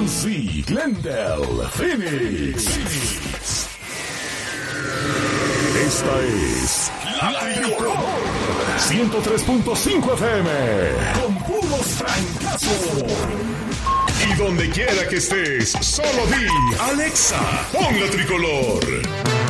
John C. Glendale, Phoenix. Esta es La Tricolor 103.5 FM con puros francazos. Y donde quiera que estés, solo di Alexa, pon La Tricolor.